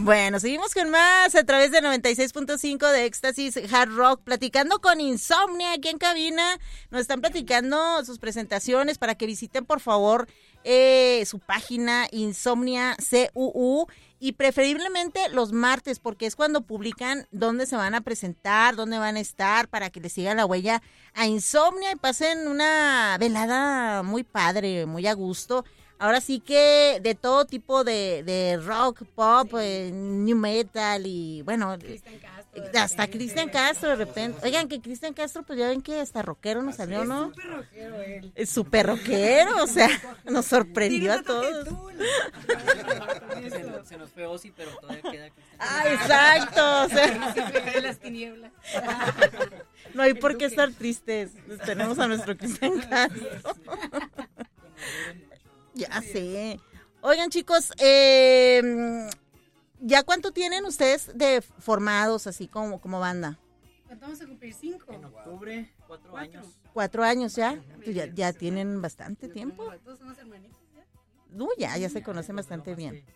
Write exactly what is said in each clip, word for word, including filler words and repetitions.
Bueno, seguimos con más a través de noventa y seis punto cinco de Éxtasis Hard Rock, platicando con Insomnia aquí en cabina. Nos están platicando sus presentaciones para que visiten, por favor, eh, su página Insomnia C U U y preferiblemente los martes, porque es cuando publican dónde se van a presentar, dónde van a estar, para que les sigan la huella a Insomnia y pasen una velada muy padre, muy a gusto. Ahora sí que de todo tipo de, de rock, pop, sí. eh, new metal y bueno, Cristian Castro, hasta Cristian Castro de repente. Oigan, que Cristian Castro, pues ya ven que hasta rockero nos salió, es ¿no? Es súper rockero él. Es súper rockero, o sea, nos sorprendió a todos. Se, se nos fue Ozzy, pero todavía queda Cristian. Ah, exacto, o sea. De las tinieblas. No hay por qué estar tristes, tenemos a nuestro Cristian Castro. Ya sé. Oigan, chicos, eh, ¿ya cuánto tienen ustedes de formados así como, como banda? Vamos a cumplir cinco. En octubre, cuatro, cuatro. años. ¿Cuatro años ya? Pues ya, ya tienen bastante tiempo. Todos somos hermanitos ya. No, ya, ya se conocen bastante bien.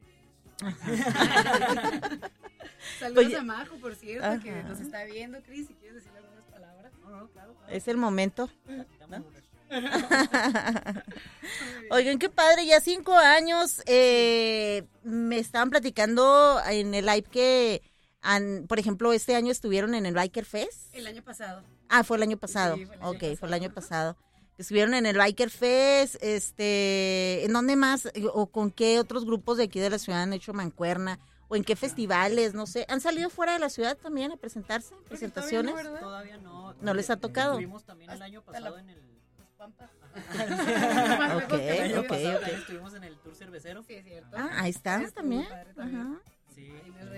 Saludos Oye, a Majo, por cierto, ajá, que nos está viendo, Cris, si quieres decirle algunas palabras. No, no, claro, claro. Es el momento, ¿no? Oigan, qué padre, ya cinco años. Eh, me estaban platicando en el live que, an, por ejemplo, este año estuvieron en el Biker Fest. El año pasado. Ah, fue el año pasado. Sí, fue el año ok, pasado. Fue el año pasado. Estuvieron en el Biker Fest. Este, ¿en dónde más o con qué otros grupos de aquí de la ciudad han hecho mancuerna? ¿O en qué festivales? No sé. ¿Han salido fuera de la ciudad también a presentarse? ¿Presentaciones? Todavía no, todavía no. ¿No les ha tocado? Estuvimos también el año pasado en el... Pampas. Ok, ok, ok. Estuvimos en el Tour Cervecero. Sí, es cierto. Ah, ahí estamos también. también. Ajá. Sí.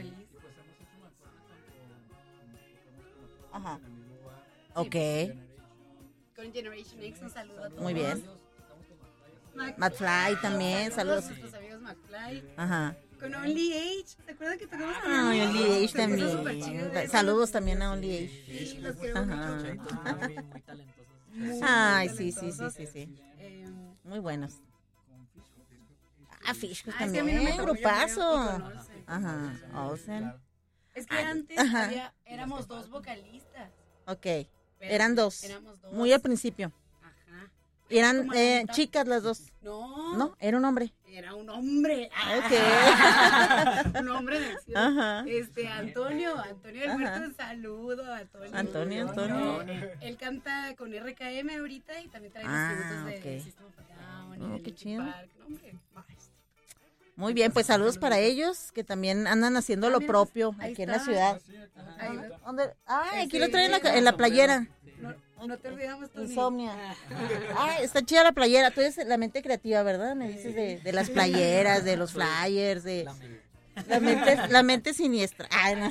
Ajá. Ok. Con Generation X, un saludo a todos. Muy bien. McFly también, saludos. A nuestros amigos McFly. Ajá. Con Only Age, ¿se acuerdan que tocamos con ah, Only Age? Only Age también. Chido, saludos también a Only Age. Sí, los quiero mucho. Muy talentosos. Muy Ay, sí, sí, sí, sí, sí. Eh, muy buenos. Ah, Fish ah, también, es que no grupazo. Ajá, Olsen. Es que antes Ajá. había, éramos dos vocalistas. Ok, eran dos. Éramos dos. Muy al principio. Ajá. Eran eh, chicas las dos. No. No, era un hombre. Era un hombre. Ok. Un hombre de acción. Ajá. Este, Antonio, Antonio del Huerto, un saludo a Antonio. Antonio, Antonio. Él canta con R K M ahorita y también trae Ah, los tributos de okay. System of a Down. Oh, qué chido. Park. No, hombre, maestro. Muy bien, pues saludos para ellos que también andan haciendo Ah, lo mira, propio ahí aquí en está. la ciudad. Ahí, ¿Dónde? Ah, aquí Sí, lo traen en la, sí, en la playera. no, no te olvidamos, Tony. Insomnia. Ah, está chida la playera. Tú eres la mente creativa, ¿verdad? Me dices de, de las playeras, de los flyers, de la mente, la mente siniestra. Ah, no.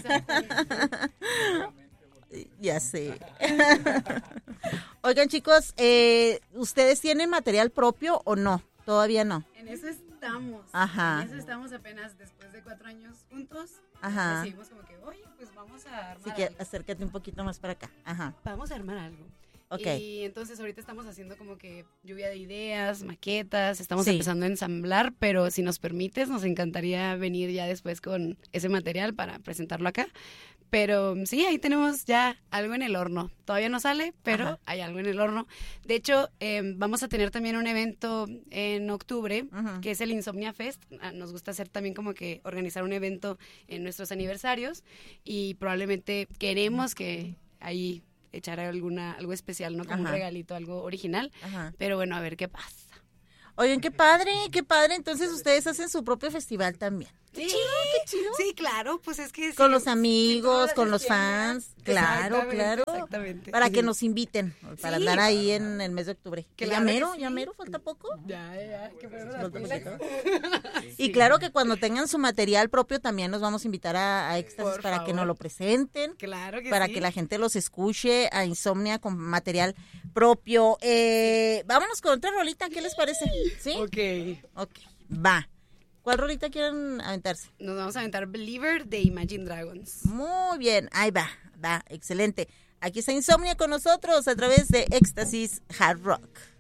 Ya sé. Oigan, chicos, eh, ¿ustedes tienen material propio o no? Todavía no. En eso estamos. Ajá. En eso estamos apenas después de cuatro años juntos. Ajá. Decidimos como que, oye, pues vamos a armar Así que algo. acércate un poquito más para acá. Ajá. Vamos a armar algo. Ok. Y entonces ahorita estamos haciendo como que lluvia de ideas, maquetas, estamos Sí. empezando a ensamblar, pero si nos permites, nos encantaría venir ya después con ese material para presentarlo acá. Pero sí, ahí tenemos ya algo en el horno. Todavía no sale, pero Ajá. hay algo en el horno. De hecho, eh, vamos a tener también un evento en octubre, Ajá. que es el Insomnia Fest. Ah, nos gusta hacer también como que organizar un evento en nuestros aniversarios y probablemente queremos que ahí echar alguna algo especial, ¿no? Como Ajá. un regalito, algo original. Ajá. Pero bueno, a ver qué pasa. Oigan, qué padre, qué padre. Entonces ustedes hacen su propio festival también. Qué chido, qué chido. Sí, claro, pues es que... Con sí, los amigos, sí, con todas los las fans. tiendas. Claro, Exactamente, claro. Exactamente. Para que Sí. nos inviten, para Sí. andar ahí en el mes de octubre. Que Claro ya mero, que sí. ya mero, falta poco. Ya, ya, que fueron las Falta pilas. poquito. Y claro que cuando tengan su material propio también nos vamos a invitar a, a Éxtasis Por para que favor. nos lo presenten. Claro que Para sí. que la gente los escuche, a Insomnia con material propio. Eh, vámonos con otra rolita, ¿qué les parece? ¿Sí? Ok. Ok, va. ¿Cuál rolita quieren aventarse? Nos vamos a aventar Believer de Imagine Dragons. Muy bien, ahí va, va, excelente. Aquí está Insomnia con nosotros a través de Éxtasis Hard Rock.